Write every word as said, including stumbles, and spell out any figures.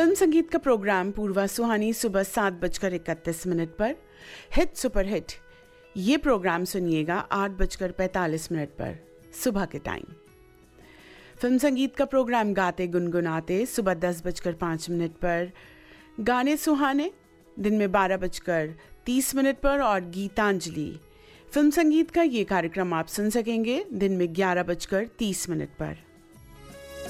Film संगीत का programme पूर्वा सुहानी सुबह सात बजकर इकतीस मिनट पर, हिट सुपर हिट ये प्रोग्राम सुनिएगा आठ बजकर पैंतालीस मिनट पर सुबह के टाइम। फिल्म संगीत का प्रोग्राम गाते गुनगुनाते सुबह दस बजकर पाँच मिनट पर, गाने सुहाने दिन में बारह बजकर तीस मिनट पर और गीतांजलि फिल्म संगीत का ये कार्यक्रम आप सुन सकेंगे दिन में ग्यारह बजकर तीस मिनट पर।